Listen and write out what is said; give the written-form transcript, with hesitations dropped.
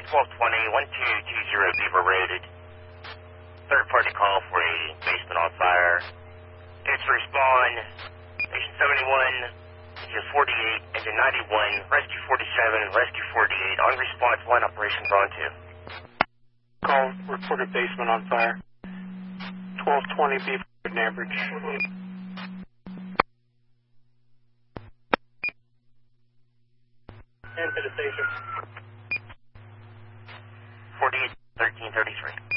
1220, 1220 Beaver rated. Third party call for a basement on fire. It's respond. Station 71, engine 48, engine 91, rescue 47, rescue 48. On response, line operations on 2. Call reported basement on fire. 1220 Beaver rated average. And to the station. 48, 1333.